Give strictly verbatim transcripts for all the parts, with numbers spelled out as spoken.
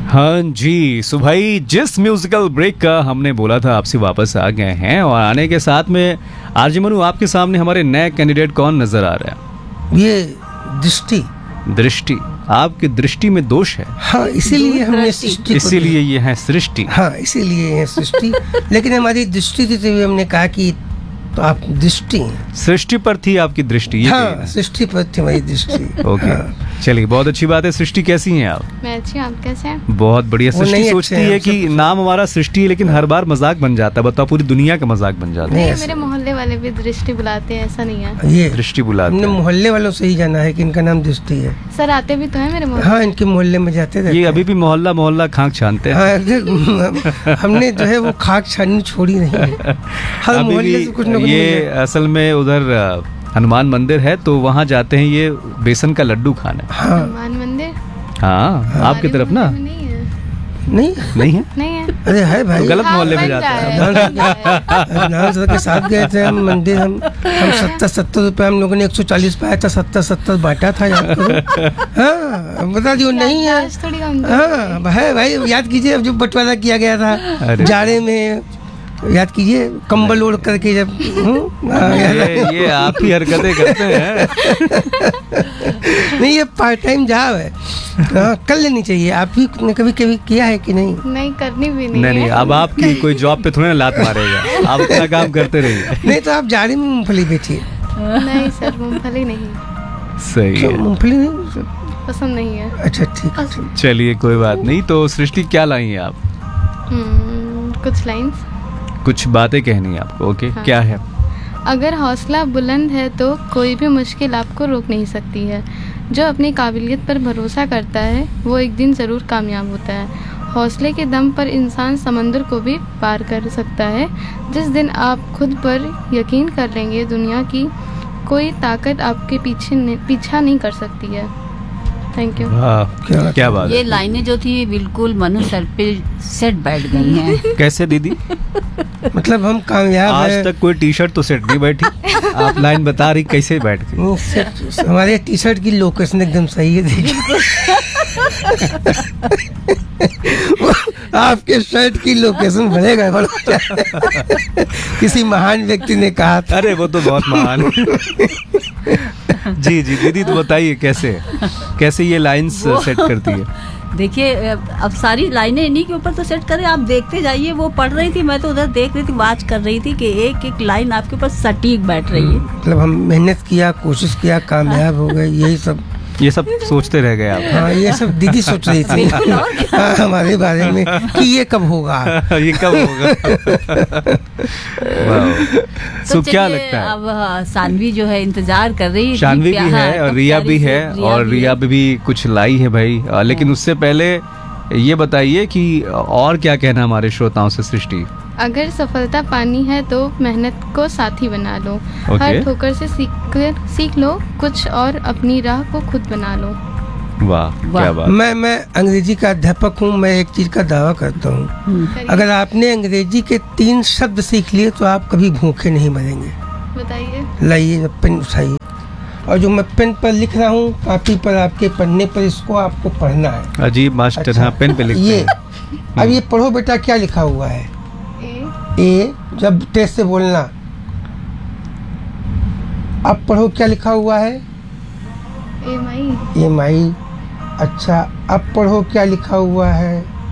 हाँ जी, सो भाई जिस म्यूजिकल ब्रेक का हमने बोला था आपसे वापस आ गए हैं और आने के साथ में आरजे मनु आपके सामने हमारे नए कैंडिडेट कौन नजर आ रहा है? ये दृष्टि दृष्टि, आपकी दृष्टि में दोष है। हाँ, इसीलिए हमने सृष्टि, इसीलिए ये है सृष्टि। हाँ, इसीलिए है सृष्टि। लेकिन हमारी दृष्टि देते हुए हमने कहा कि तो आप दृष्टि, सृष्टि पर थी आपकी दृष्टि। ये हाँ, सृष्टि पर थी हमारी दृष्टि। ओके, चलिए बहुत अच्छी बात है। सृष्टि कैसी हैं आप? मैं अच्छी, आप कैसे हैं? बहुत बढ़िया। सृष्टि सोचती है कि नाम हमारा सृष्टि है, लेकिन हर बार मजाक बन जाता है। बताओ, पूरी दुनिया का मजाक बन जाता है। मेरे मोहल्ले वाले भी दृष्टि बुलाते हैं, ऐसा नहीं है। ये दृष्टि बुलाते हैं। हमने मोहल्ले वालों से ही जाना है कि इनका नाम दृष्टि है। सर आते भी तो है मेरे मोहल्ले। हाँ, इनके मोहल्ले में जाते रहते। ये अभी भी मोहल्ला मोहल्ला खाक छानते हैं। हाँ, हमने जो है वो खाक छाननी छोड़ी नहीं है। हर मोहल्ले से कुछ न कुछ। ये असल में उधर हनुमान मंदिर है तो वहाँ जाते हैं ये बेसन का लड्डू खाने। हाँ, हनुमान मंदिर। हाँ, आपकी तरफ ना नहीं है नहीं है नहीं है। अरे है भाई, तो गलत मोहल्ले में जाता है। नाम सर के साथ गए थे हम मंदिर। हम हम सत्तर सत्तर रुपए हम लोगों ने एक सौ चालीस पाया था, सत्तर सत्तर बांटा था। याद करो। हाँ, बता दियो नहीं है। हाँ है भाई, याद कीजिए अब जो बंटवारा किया गया था जाड़े में, याद कीजिए कंबल ओढ़ करके जब। ये, ये आप ही हरकतें करते हैं। नहीं, ये पार्ट टाइम जॉब है। हाँ, कर लेनी चाहिए। आप भी ने कभी कभी किया है कि नहीं? नहीं, करनी भी नहीं, नहीं है। नहीं, अब आपकी कोई जॉब पे थोड़ा लात मारेगा। आप अपना काम करते रहिए। नहीं तो आप जाड़े में मूंगफली बेचिए। नहीं सर, मूंगफली नहीं। सही है, मूंगफली नहीं पसंद नहीं है। अच्छा ठीक, चलिए कोई बात नहीं। तो सृष्टि क्या लाई हैं आप? कुछ लाइंस, कुछ बातें कहनी है आपको। ओके, हाँ। क्या है? अगर हौसला बुलंद है तो कोई भी मुश्किल आपको रोक नहीं सकती है। जो अपनी काबिलियत पर भरोसा करता है वो एक दिन ज़रूर कामयाब होता है। हौसले के दम पर इंसान समंदर को भी पार कर सकता है। जिस दिन आप खुद पर यकीन कर लेंगे, दुनिया की कोई ताकत आपके पीछे पीछा नहीं कर सकती है। Thank you. क्या, क्या बात। ये लाइनें जो थी बिल्कुल मनु सर पे सेट बैठ गई हैं। कैसे दीदी? मतलब हम कामयाब आज है। तक कोई टी शर्ट तो सेट नहीं बैठी। आप लाइन बता रही, कैसे बैठ गई? हमारे टी शर्ट की लोकेशन एकदम सही है। देखिए आपके शर्ट की लोकेशन बनेगा। किसी महान व्यक्ति ने कहा था। अरे वो तो बहुत महान। जी जी दीदी, तो बताइए कैसे कैसे ये लाइंस सेट करती है? देखिए, अब सारी लाइनें इन्हीं के ऊपर तो सेट करें। आप देखते जाइए। वो पढ़ रही थी, मैं तो उधर देख रही थी, वाच कर रही थी कि एक एक लाइन आपके ऊपर सटीक बैठ रही है। मतलब हम मेहनत किया, कोशिश किया, कामयाब हो गए, यही सब ये सब सोचते रह गए आप? हाँ, ये सब दीदी सोच रही थी हाँ, हमारे बारे में कि ये कब होगा। ये कब होगा। तो क्या लगता है? अब सानवी जो है इंतजार कर रही है। शानवी भी है और रिया भी है, और रिया भी, भी कुछ लाई है भाई। लेकिन उससे पहले ये बताइए कि और क्या कहना हमारे श्रोताओं से सृष्टि? अगर सफलता पानी है तो मेहनत को साथी बना लो। okay. हर ठोकर से सीख कर सीख लो कुछ और अपनी राह को खुद बना लो। वाह, क्या बात। मैं मैं अंग्रेजी का अध्यापक हूँ। मैं एक चीज का दावा करता हूँ, अगर आपने अंग्रेजी के तीन शब्द सीख लिए तो आप कभी भूखे नहीं मरेंगे। बताइए। लाइए पेन उठाइए, और जो मैं पेन पर लिख रहा हूँ, कापी पर आपके पन्ने पर, इसको आपको पढ़ना है। अजीब मास्टर। अच्छा, हाँ, पेन पे लिखते ये हैं। अब ये पढ़ो बेटा, क्या लिखा हुआ है? ए, जब टेस्ट से बोलना। अब पढ़ो क्या लिखा हुआ है? ए माई। ए माई। अच्छा, अब पढ़ो क्या लिखा हुआ है?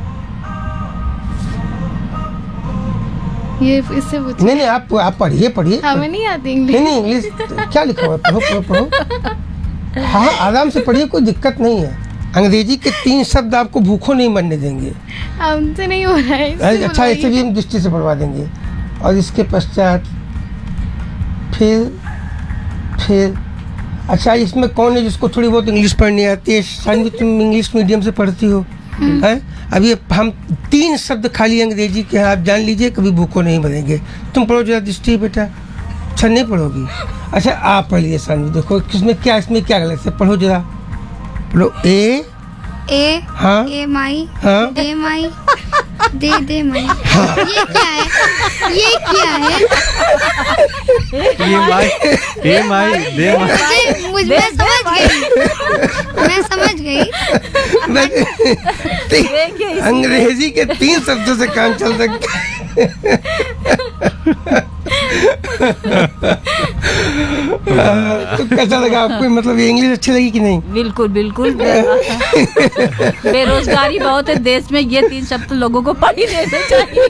ये इससे पूछिए। नहीं नहीं, आप आप पढ़िए पढ़िए। हमें नहीं आती इंग्लिश। नहीं नहीं, इंग्लिश क्या लिखा हुआ है? पढ़ो पढ़ो पढ़ो। हाँ, आराम से पढ़िए, कोई दिक्कत नहीं है। अंग्रेजी के तीन शब्द आपको भूखों नहीं मरने देंगे। हमसे नहीं हो रहा है। अच्छा, ऐसे भी हम दृष्टि से पढ़वा देंगे। और इसके पश्चात फिर फिर अच्छा, इसमें कौन है जिसको थोड़ी बहुत इंग्लिश पढ़नी आती है? शायद तुम इंग्लिश मीडियम से पढ़ती हो। है अब ये हम तीन शब्द खाली अंग्रेजी के हैं, आप जान लीजिए, कभी भूखों नहीं मरेंगे। तुम पढ़ो जरा दृष्टि बेटा। अच्छा, नहीं पढ़ोगी? अच्छा, आप पढ़िए शानवी। देखो किसमें क्या, इसमें क्या गलत है, पढ़ो जरा। पढ़ो। ए ए हाँ ए माई हाँ ए माई दे दे माई। ये क्या है? ये क्या है? ये माई, ये माई, दे माई। मुझे मुझ मैं समझ गई, मैं समझ गई। ती- अंग्रेजी के तीन शब्दों से काम चल सकता है। तो कैसा लगा आपको? मतलब ये इंग्लिश अच्छी लगी कि नहीं? बिल्कुल बिल्कुल। बेरोजगारी बहुत है देश में, ये तीन शब्द लोगों को पढ़ ही लेने चाहिए।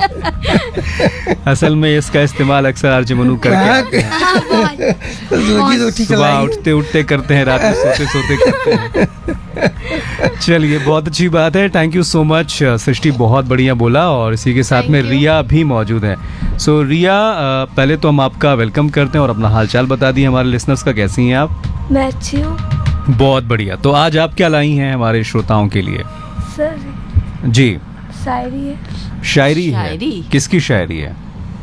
असल में इसका इस्तेमाल अक्सर आरजे मनु करके हाँ, बहुत। रोजी रोटी सुबह चलाई। उठते उठते करते हैं, रात में सोते सोते करते हैं। चलिए, बहुत अच्छी बात है। थैंक यू सो मच सृष्टि, बहुत बढ़िया बोला। और इसी के साथ में Thank you. रिया भी मौजूद है। सो रिया, अ, पहले तो हम आपका वेलकम करते हैं और अपना हालचाल बता दिए हमारे लिसनर्स का। कैसी हैं आप? मैं अच्छी हूँ बहुत बढ़िया। तो आज आप क्या लाई हैं हमारे श्रोताओं के लिए? सर। जी, शायरी है, शायरी है। शायरी? किसकी शायरी है?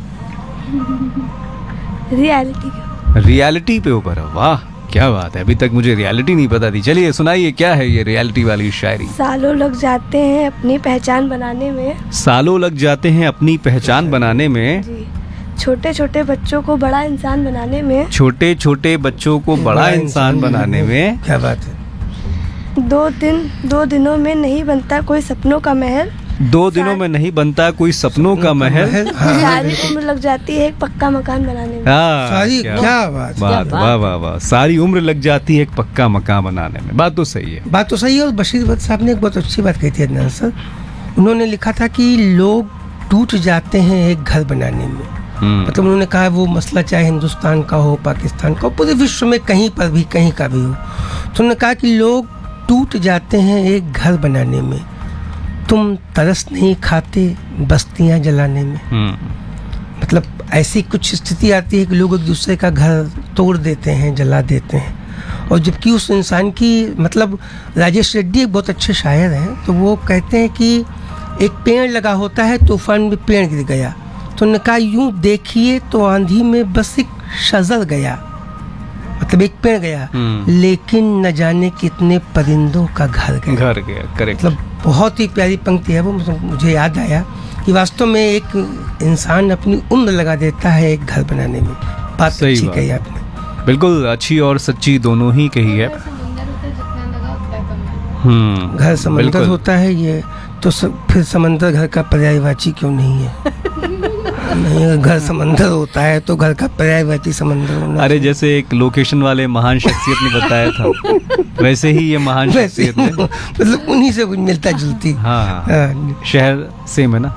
रियलिटी का। रियलिटी पे ऊपर है। वाह, क्या बात है। अभी तक मुझे रियलिटी नहीं पता थी। चलिए सुनाइए, क्या है ये रियलिटी वाली शायरी? सालों लग जाते हैं अपनी पहचान बनाने में। सालों लग जाते हैं अपनी पहचान बनाने में। जी। छोटे छोटे बच्चों को बड़ा इंसान बनाने में। छोटे छोटे बच्चों को बड़ा इंसान बनाने में। क्या बात है। दो दिन दो दिनों में नहीं बनता कोई सपनों का महल। दो दिनों में नहीं बनता कोई सपनों का महल। हाँ। सारी उम्र लग जाती है एक पक्का मकान बनाने में। हाँ, सारी क्या क्या बात। बात, क्या वाह वाह वाह। सारी उम्र लग जाती है एक पक्का मकान बनाने में। बात तो सही है। बात तो सही है। और बशीर भट्ट साहब ने एक बहुत अच्छी बात कही थी अदनान सर। उन्होंने लिखा था कि लोग टूट जाते हैं एक घर बनाने में। हम्म, मतलब उन्होंने कहा वो मसला चाहे हिंदुस्तान का हो, पाकिस्तान का हो, पूरे विश्व में कहीं पर भी कहीं का भी हो, तो उन्होंने कहा कि लोग टूट जाते हैं एक घर बनाने में। तुम तरस नहीं खाते बस्तियां जलाने में। हम्म, मतलब ऐसी कुछ स्थिति आती है कि लोग एक दूसरे का घर तोड़ देते हैं, जला देते हैं। और जबकि उस इंसान की, मतलब राजेश रेड्डी एक बहुत अच्छे शायर हैं, तो वो कहते हैं कि एक पेड़ लगा होता है, तूफान में पेड़ गिर गया, तो उन्होंने कहा यूं देखिए तो आंधी में बस एक शजर गया, मतलब एक पेड़ गया, हम्म। लेकिन न जाने कितने परिंदों का घर गया। घर गया, करेक्ट। मतलब बहुत ही प्यारी पंक्ति है वो। मतलब मुझे याद आया कि वास्तव में एक इंसान अपनी उम्र लगा देता है एक घर बनाने में। बात सही अच्छी बात। कही आपने। बिल्कुल अच्छी और सच्ची दोनों ही कही है। समुंदर होता है, जितना लगा उतना कम है। हम्म, घर समंदर बिल्कुल। होता है ये तो स, फिर समंदर घर का पर्यायवाची क्यों नहीं है? नहीं, घर समंदर होता है तो घर का पर्यायवाची समंदर होना अरे चाहिए। जैसे एक लोकेशन वाले महान शख्सियत ने बताया था, वैसे ही ये महान वैसे शख्सियत ने। मतलब उन्हीं से कुछ मिलता जुलती। हाँ हाँ, हाँ, शहर सेम है ना।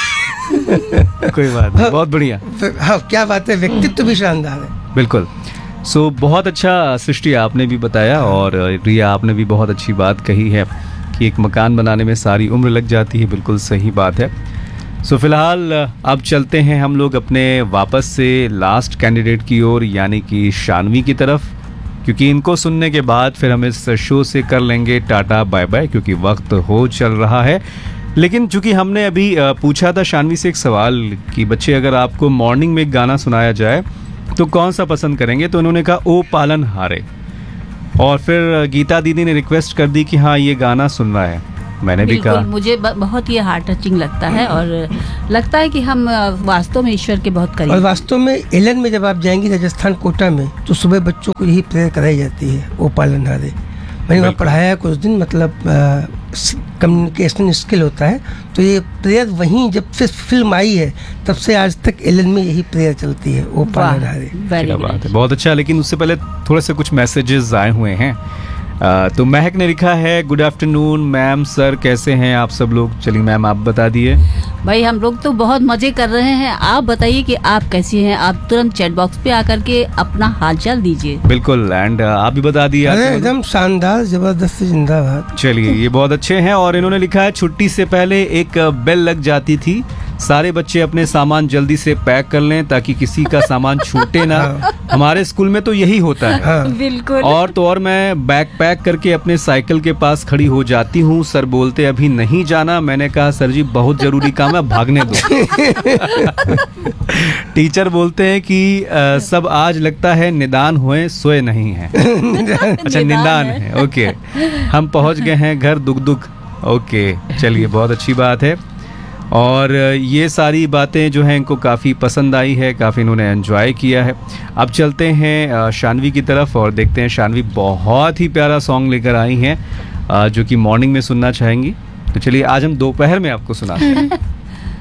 कोई बात नहीं, बहुत बढ़िया। फिर- हाँ, क्या बात है। व्यक्तित्व भी शानदार है। बिल्कुल। सो बहुत अच्छा सृष्टि आपने भी बताया, और रिया आपने भी बहुत अच्छी बात कही है कि एक मकान बनाने में सारी उम्र लग जाती है। बिल्कुल सही बात है। सो फिलहाल अब चलते हैं हम लोग अपने वापस से लास्ट कैंडिडेट की ओर, यानी कि शानवी की तरफ, क्योंकि इनको सुनने के बाद फिर हम इस शो से कर लेंगे टाटा बाय बाय, क्योंकि वक्त हो चल रहा है। लेकिन चूंकि हमने अभी अ, पूछा था शानवी से एक सवाल कि बच्चे अगर आपको मॉर्निंग में एक गाना सुनाया जाए तो कौन सा पसंद करेंगे, तो उन्होंने कहा ओ पालन हारे। और फिर गीता दीदी ने रिक्वेस्ट कर दी कि हाँ ये गाना सुनना है। मैंने भी बिल्कुल, कहा मुझे ब- बहुत ये हार्ट टचिंग लगता है, और लगता है कि हम अ, वास्तव में ईश्वर के बहुत और करीब। वास्तव में एलन में जब आप जाएंगी राजस्थान कोटा में, तो सुबह बच्चों को यही प्रेयर कराई जाती है, ओ पालनहारे। मैंने वहाँ बिल्कुल। पढ़ाया कुछ दिन। मतलब कम्युनिकेशन स्किल होता है, तो ये प्रेयर वहीं जब से फिल्म आई है तब से आज तक एलन में यही प्रेयर चलती है, ओ पालनहारे। वेरी क्या बात है, बहुत अच्छा। लेकिन उससे पहले थोड़े से कुछ मैसेजेस आए हुए हैं। आ, तो महक ने लिखा है, गुड आफ्टरनून मैम सर, कैसे हैं आप सब लोग? चलिए मैम आप बता दिए। भाई हम लोग तो बहुत मजे कर रहे हैं, आप बताइए कि आप कैसी हैं। आप तुरंत चैट बॉक्स पे आकर के अपना हालचाल दीजिए। बिल्कुल, एंड आप भी बता दिए। अरे आप- एकदम शानदार, जबरदस्त, जिंदाबाद। चलिए ये बहुत अच्छे हैं। और इन्होंने लिखा है, छुट्टी से पहले एक बेल लग जाती थी, सारे बच्चे अपने सामान जल्दी से पैक कर लें ताकि किसी का सामान छूटे ना। हमारे स्कूल में तो यही होता है। हाँ, बिल्कुल। और तो और मैं बैग पैक करके अपने साइकिल के पास खड़ी हो जाती हूँ। सर बोलते अभी नहीं जाना। मैंने कहा सर जी बहुत जरूरी काम है, भागने दो। टीचर बोलते हैं कि अ, सब आज लगता है निदान हुए, सोए नहीं हैं। अच्छा निदान है, ओके। हम पहुंच गए हैं घर, दुख दुख। ओके चलिए बहुत अच्छी बात है। और ये सारी बातें जो हैं इनको काफ़ी पसंद आई है, काफ़ी इन्होंने एंजॉय किया है। अब चलते हैं अ, शानवी की तरफ और देखते हैं शानवी बहुत ही प्यारा सॉन्ग लेकर आई हैं अ, जो कि मॉर्निंग में सुनना चाहेंगी। तो चलिए आज हम दोपहर में आपको सुनाते हैं।